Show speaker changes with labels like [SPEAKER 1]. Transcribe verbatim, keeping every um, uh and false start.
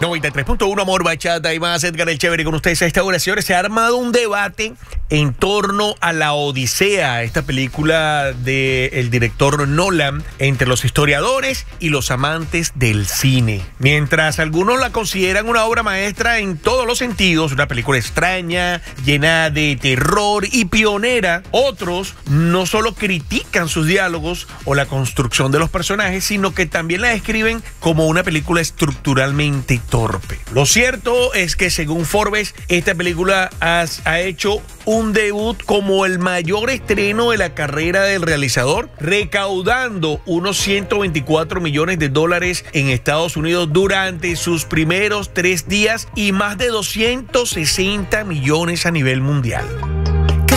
[SPEAKER 1] noventa y tres punto uno Amor, Bachata y más. Edgar el Chévere con ustedes a esta hora. Señores, se ha armado un debate en torno a La Odisea, esta película del director Nolan, entre los historiadores y los amantes del cine. Mientras algunos la consideran una obra maestra en todos los sentidos, una película extraña, llena de terror y pionera, otros no solo critican sus diálogos o la construcción de los personajes, sino que también la describen como una película estructuralmente torpe. Lo cierto es que según Forbes, esta película has, ha hecho un debut como el mayor estreno de la carrera del realizador, recaudando unos ciento veinticuatro millones de dólares en Estados Unidos durante sus primeros tres días y más de doscientos sesenta millones a nivel mundial.